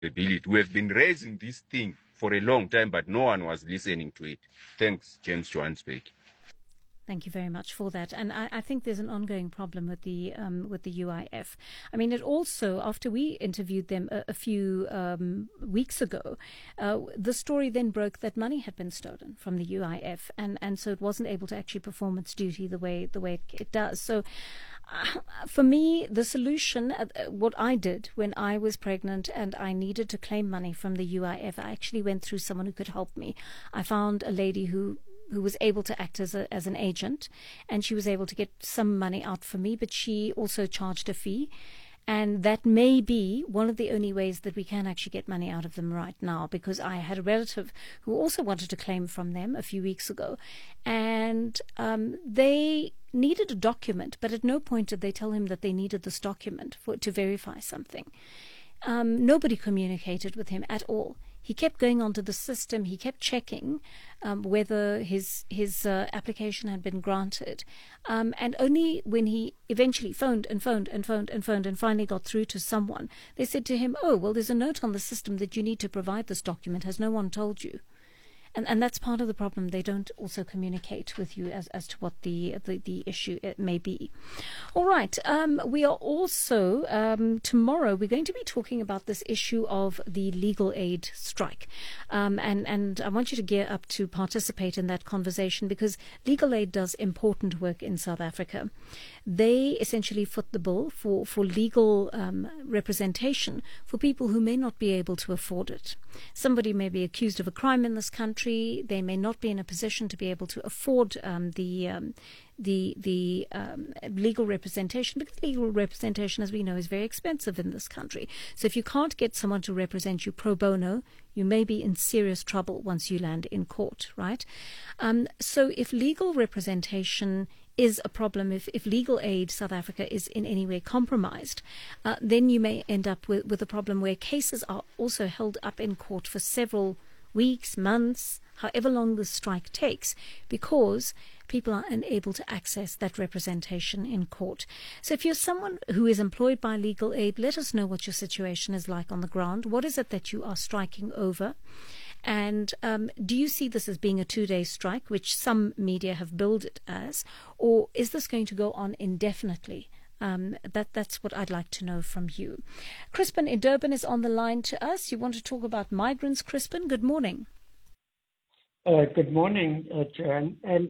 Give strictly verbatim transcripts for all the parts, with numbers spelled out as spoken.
ability. We have been raising this thing for a long time, but no one was listening to it. Thanks, James Johannesburg. Thank you very much for that. And I, I think there's an ongoing problem with the um, with the U I F. I mean, it also, after we interviewed them a, a few um, weeks ago, uh, the story then broke that money had been stolen from the U I F, and, and so it wasn't able to actually perform its duty the way the way it, it does. So, uh, for me, the solution, uh, what I did when I was pregnant and I needed to claim money from the U I F, I actually went through someone who could help me. I found a lady who who was able to act as a, as an agent, and she was able to get some money out for me, but she also charged a fee. And that may be one of the only ways that we can actually get money out of them right now, because I had a relative who also wanted to claim from them a few weeks ago, and um, they needed a document, but at no point did they tell him that they needed this document for to verify something. Um, nobody communicated with him at all. He kept going onto the system. He kept checking um, whether his his uh, application had been granted. Um, and only when he eventually phoned and phoned and phoned and phoned and finally got through to someone, they said to him, oh, well, there's a note on the system that you need to provide this document. Has no one told you? And and that's part of the problem. They don't also communicate with you as, as to what the, the, the issue it may be. All right. Um, we are also, um, tomorrow, we're going to be talking about this issue of the legal aid strike. Um, and, and I want you to gear up to participate in that conversation, because legal aid does important work in South Africa. They essentially foot the bill for, for legal um, representation for people who may not be able to afford it. Somebody may be accused of a crime in this country. They may not be in a position to be able to afford um, the um, the the um, legal representation, because legal representation, as we know, is very expensive in this country. So if you can't get someone to represent you pro bono, you may be in serious trouble once you land in court, right? Um, so if legal representation is a problem, if, if legal aid South Africa is in any way compromised, uh, then you may end up with, with a problem where cases are also held up in court for several weeks, months, however long the strike takes, because people are unable to access that representation in court. So if you're someone who is employed by legal aid, let us know what your situation is like on the ground. What is it that you are striking over? And um, do you see this as being a two-day strike, which some media have billed it as, or is this going to go on indefinitely? Um, that that's what I'd like to know from you. Crispin in Durban is on the line to us. You want to talk about migrants, Crispin? Good morning. Uh, good morning, uh, Joanne. And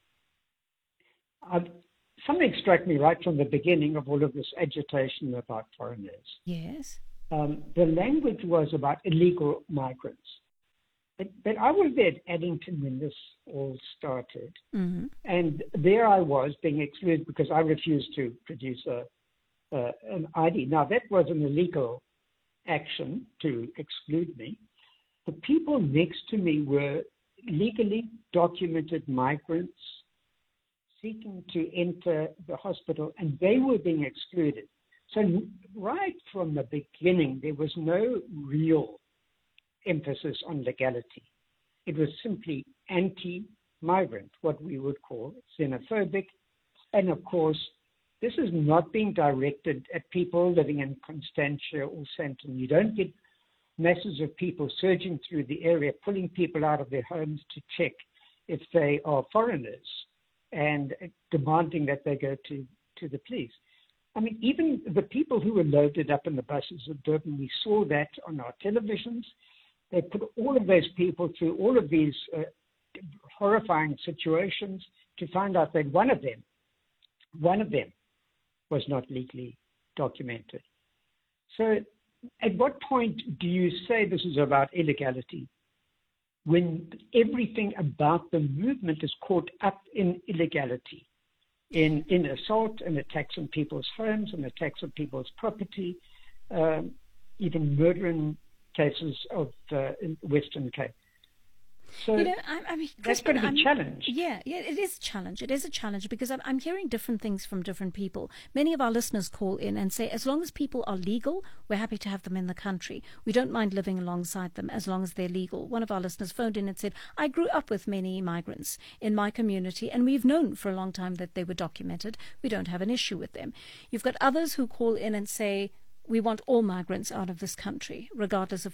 I've, something struck me right from the beginning of all of this agitation about foreigners. Yes. Um, the language was about illegal migrants. But, but I was there at Addington when this all started, mm-hmm. and there I was being excluded because I refused to produce a, uh, an I D. Now, that was an illegal action to exclude me. The people next to me were legally documented migrants seeking to enter the hospital, and they were being excluded. So right from the beginning, there was no real emphasis on legality. It was simply anti-migrant, what we would call xenophobic. And of course, this is not being directed at people living in Constantia or Sandton. You don't get masses of people surging through the area, pulling people out of their homes to check if they are foreigners and demanding that they go to, to the police. I mean, even the people who were loaded up in the buses of Durban, we saw that on our televisions. They put all of those people through all of these uh, horrifying situations to find out that one of them, one of them was not legally documented. So at what point do you say this is about illegality when everything about the movement is caught up in illegality, in, in assault and attacks on people's homes and attacks on people's property, um, even murdering cases of uh, in Western Cape? So you know, I, I mean, that's going to be a challenge. Yeah, yeah, it is a challenge. It is a challenge because I'm, I'm hearing different things from different people. Many of our listeners call in and say, as long as people are legal, we're happy to have them in the country. We don't mind living alongside them as long as they're legal. One of our listeners phoned in and said, I grew up with many migrants in my community, and we've known for a long time that they were documented. We don't have an issue with them. You've got others who call in and say, we want all migrants out of this country, regardless of